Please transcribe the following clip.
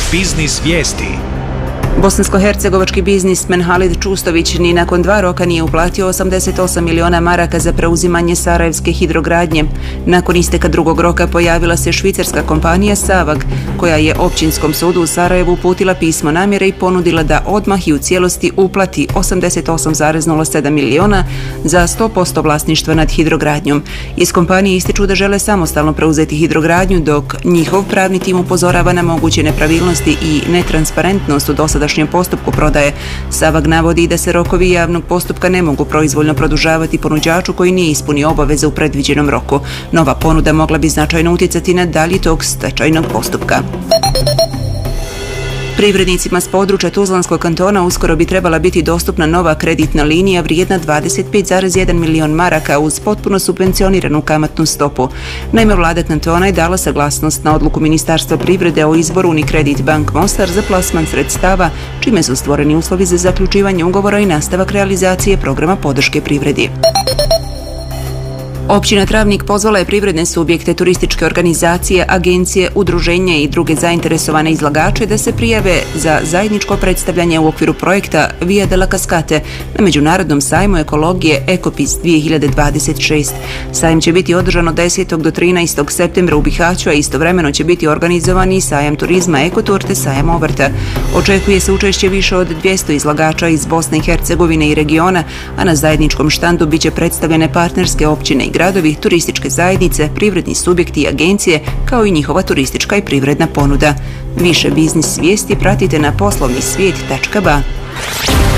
Biznis vijesti. Bosansko-hercegovački biznismen Halid Čustović ni nakon 2 roka nije uplatio 88 miliona maraka za preuzimanje sarajevske hidrogradnje. Nakon isteka 2. roka pojavila se švicarska kompanija Savag, koja je Općinskom sudu u Sarajevu uputila pismo namjere i ponudila da odmah i u cijelosti uplati 88,07 miliona za 100% vlasništva nad hidrogradnjom. Iz kompanije ističu da žele samostalno preuzeti hidrogradnju, dok njihov pravni tim upozorava na moguće nepravilnosti i netransparentnost u dosadašnjem postupku prodaje. Savag navodi da se rokovi javnog postupka ne mogu proizvoljno produžavati ponuđaču koji nije ispunio obaveze u predviđenom roku. Nova ponuda mogla bi značajno utjecati na dalji tok stečajnog postupka. Privrednicima s područja Tuzlanskog kantona uskoro bi trebala biti dostupna nova kreditna linija vrijedna 25,1 milion maraka uz potpuno subvencioniranu kamatnu stopu. Naime, vlada kantona je dala saglasnost na odluku Ministarstva privrede o izboru Unikredit Bank Mostar za plasman sredstava, čime su stvoreni uslovi za zaključivanje ugovora i nastavak realizacije programa podrške privredi. Općina Travnik pozvala je privredne subjekte, turističke organizacije, agencije, udruženja i druge zainteresovane izlagače da se prijave za zajedničko predstavljanje u okviru projekta Via della Cascate na Međunarodnom sajmu ekologije Ekopis 2026. Sajam će biti održan od 10. do 13. septembra u Bihaću, a istovremeno će biti organizovan i sajam turizma Ekotur te sajam obrta. Očekuje se učešće više od 200 izlagača iz Bosne i Hercegovine i regiona, a na zajedničkom štandu biće predstavljene partnerske općine i gradovi, turističke zajednice, privredni subjekti i agencije, kao i njihova turistička i privredna ponuda. Više biznis vijesti pratite na poslovnisvijet.ba.